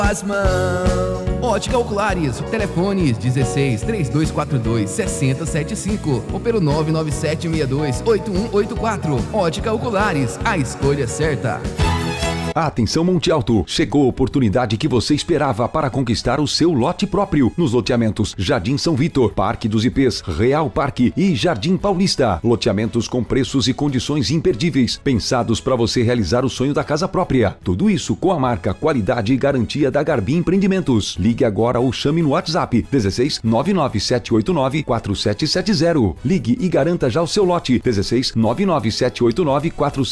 as mãos. Ótica Oculares, telefones 16 3242 6075 ou pelo 99762 8184. Ótica Oculares, a escolha certa. Atenção Monte Alto, chegou a oportunidade que você esperava para conquistar o seu lote próprio nos loteamentos Jardim São Vitor, Parque dos IPs, Real Parque e Jardim Paulista. Loteamentos com preços e condições imperdíveis, pensados para você realizar o sonho da casa própria. Tudo isso com a marca, qualidade e garantia da Garbi Empreendimentos. Ligue agora ou chame no WhatsApp 16 99789 4770. Ligue e garanta já o seu lote 16 99789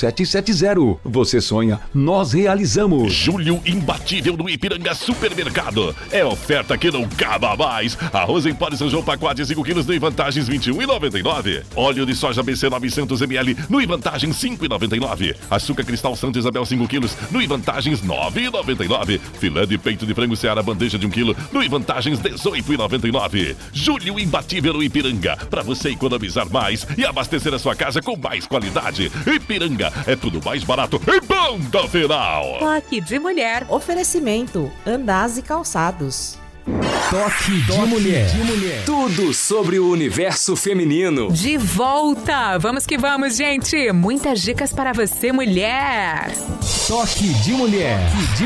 4770. Você sonha, nós realizamos. Julho imbatível no Ipiranga Supermercado. É oferta que não acaba mais. Arroz em pó de São João, pacote 5 quilos no Ivantagens R$ 21,99. Óleo de soja BC 900 ml no Ivantagens R$ 5,99. Açúcar cristal Santa Isabel 5 quilos no Ivantagens R$ 9,99. Filé de peito de frango Seara bandeja de 1 quilo no Ivantagens R$ 18,99. Julho imbatível no Ipiranga. Para você economizar mais e abastecer a sua casa com mais qualidade. Ipiranga é tudo mais barato e bom da feira. Toque de Mulher. Oferecimento Andaz e Calçados. Toque de Mulher. Tudo sobre o universo feminino. De volta! Vamos que vamos, gente! Muitas dicas para você, mulher! Toque de Mulher.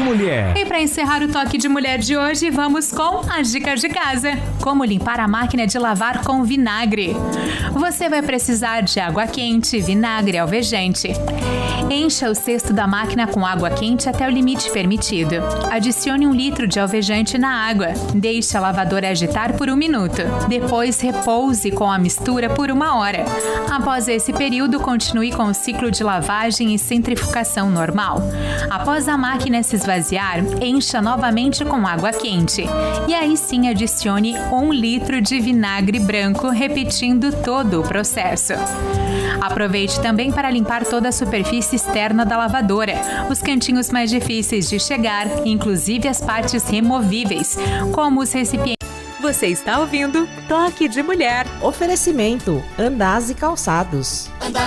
E para encerrar o Toque de Mulher de hoje, vamos com as dicas de casa. Como limpar a máquina de lavar com vinagre. Você vai precisar de água quente, vinagre alvejante. Encha o cesto da máquina com água quente até o limite permitido. Adicione 1 litro de alvejante na água. Deixe a lavadora agitar por 1 minuto. Depois repouse com a mistura por 1 hora. Após esse período, continue com o ciclo de lavagem e centrifugação normal. Após a máquina se esvaziar, encha novamente com água quente. E aí sim adicione 1 litro de vinagre branco, repetindo todo o processo. Aproveite também para limpar toda a superfície externa da lavadora, os cantinhos mais difíceis de chegar, inclusive as partes removíveis, como os recipientes. Você está ouvindo Toque de Mulher. Oferecimento Andaz e Calçados.